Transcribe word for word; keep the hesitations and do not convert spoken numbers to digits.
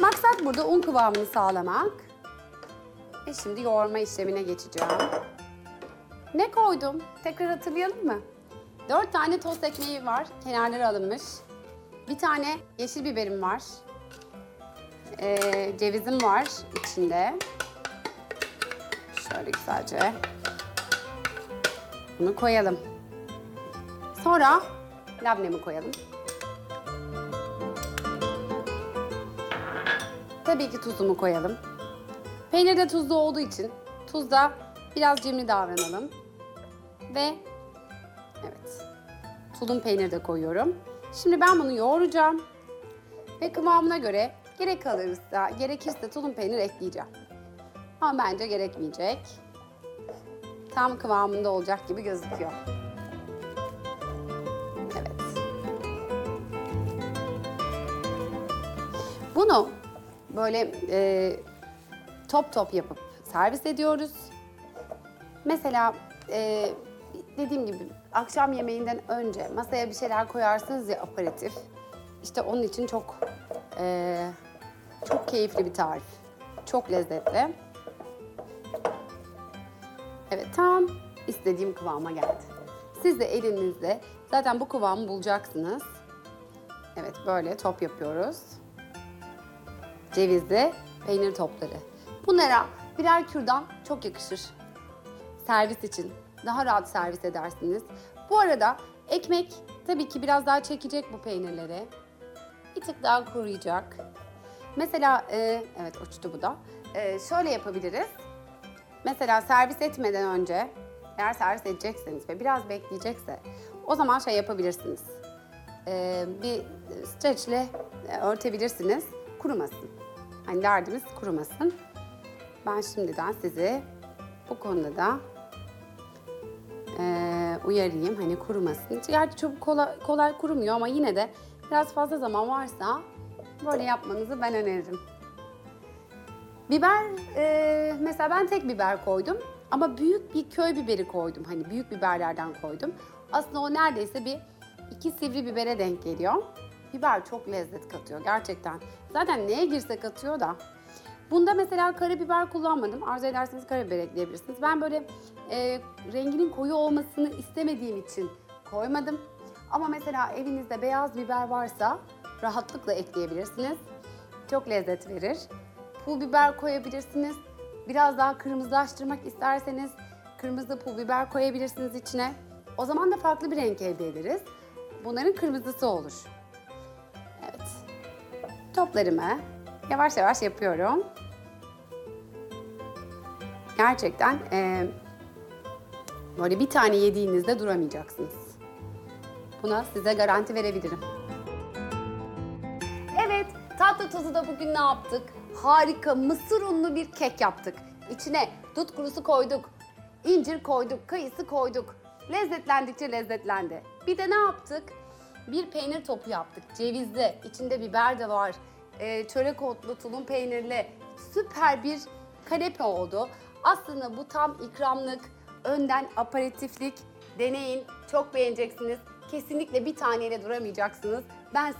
Maksat burada un kıvamını sağlamak. Ve şimdi yoğurma işlemine geçeceğim. Ne koydum? Tekrar hatırlayalım mı? Dört tane tost ekmeği var, kenarları alınmış. Bir tane yeşil biberim var. Ee, cevizim var içinde. Şöyle güzelce bunu koyalım. Sonra labnemi koyalım. Tabii ki tuzumu koyalım. Peynir de tuzlu olduğu için tuzda biraz cimri davranalım. Ve evet, tulum peynir de koyuyorum. Şimdi ben bunu yoğuracağım. Ve kıvamına göre gerek kalırsa, gerekirse tulum peynir ekleyeceğim. Ama bence gerekmeyecek. Tam kıvamında olacak gibi gözüküyor. Evet. Bunu böyle e, top top yapıp servis ediyoruz. Mesela e, dediğim gibi akşam yemeğinden önce masaya bir şeyler koyarsınız ya, aperatif. İşte onun için çok e, çok keyifli bir tarif. Çok lezzetli. Evet, tam istediğim kıvama geldi. Siz de elinizde zaten bu kıvamı bulacaksınız. Evet, böyle top yapıyoruz. Cevizli peynir topları. Bunlara birer kürdan çok yakışır. Servis için daha rahat servis edersiniz. Bu arada ekmek tabii ki biraz daha çekecek bu peynirleri. Bir tık daha kuruyacak. Mesela, e, evet uçtu bu da. E, şöyle yapabiliriz. Mesela servis etmeden önce, eğer servis edecekseniz ve biraz bekleyecekse, o zaman şey yapabilirsiniz. E, bir streçle örtebilirsiniz, kurumasın. Hani derdimiz kurumasın. Ben şimdiden sizi bu konuda da e, uyarayım, hani kurumasın. Gerçi çok kolay, kolay kurumuyor ama yine de biraz fazla zaman varsa böyle yapmanızı ben öneririm. Biber, e, mesela ben tek biber koydum ama büyük bir köy biberi koydum. Hani büyük biberlerden koydum. Aslında o neredeyse bir iki sivri bibere denk geliyor. Biber çok lezzet katıyor gerçekten. Zaten neye girse katıyor da. Bunda mesela karabiber kullanmadım. Arzu ederseniz karabiber ekleyebilirsiniz. Ben böyle e, renginin koyu olmasını istemediğim için koymadım. Ama mesela evinizde beyaz biber varsa rahatlıkla ekleyebilirsiniz. Çok lezzet verir. Pul biber koyabilirsiniz. Biraz daha kırmızılaştırmak isterseniz kırmızı pul biber koyabilirsiniz içine. O zaman da farklı bir renk elde ederiz. Bunların kırmızısı olur. Evet. Toplarımı yavaş yavaş yapıyorum. Gerçekten e, böyle bir tane yediğinizde duramayacaksınız. Buna size garanti verebilirim. Evet, tatlı tuzu da bugün ne yaptık? Harika mısır unlu bir kek yaptık. İçine dut kurusu koyduk, incir koyduk, kayısı koyduk. Lezzetlendikçe lezzetlendi. Bir de ne yaptık? Bir peynir topu yaptık. Cevizli, içinde biber de var. Ee, çörek otlu, tulum peynirli. Süper bir kanepe oldu. Aslında bu tam ikramlık, önden aperatiflik. Deneyin, çok beğeneceksiniz. Kesinlikle bir taneyle duramayacaksınız. Ben